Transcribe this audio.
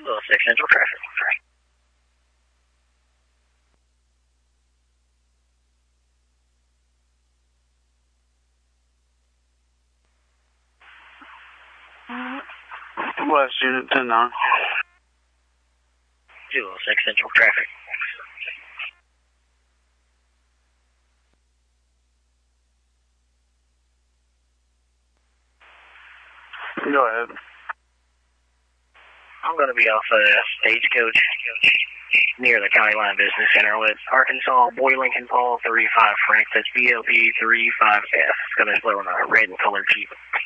206 Central traffic. West Unit 10-9. 206 Central traffic. Go ahead. I'm going to be off Stagecoach near the County Line Business Center with Arkansas, Boy Lincoln Paul 35 Frank. That's BLP 35F. It's going to slow in a red and colored Jeep.